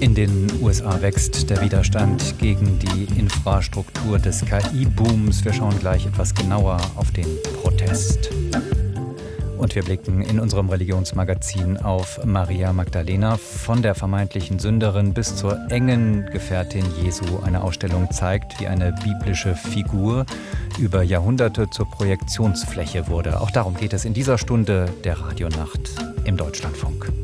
In den USA wächst der Widerstand gegen die Infrastruktur des KI-Booms. Wir schauen gleich etwas genauer auf den Protest. Und wir blicken in unserem Religionsmagazin auf Maria Magdalena. Von der vermeintlichen Sünderin bis zur engen Gefährtin Jesu. Eine Ausstellung zeigt, wie eine biblische Figur über Jahrhunderte zur Projektionsfläche wurde. Auch darum geht es in dieser Stunde der Radionacht im Deutschlandfunk.